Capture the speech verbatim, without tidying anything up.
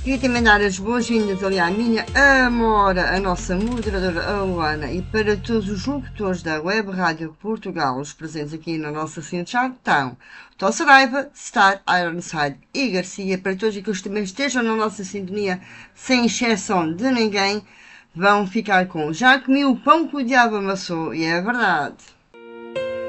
Queria também dar as boas-vindas ali à minha amora, a nossa moderadora, a Luana, e para todos os locutores da Web Rádio Portugal, os presentes aqui na nossa chat, estão Tó Saraiva, Star, Ironside e Garcia. Para todos aqueles que também estejam na nossa sintonia, sem exceção de ninguém, vão ficar com: já comi o pão que o diabo amassou, e é verdade.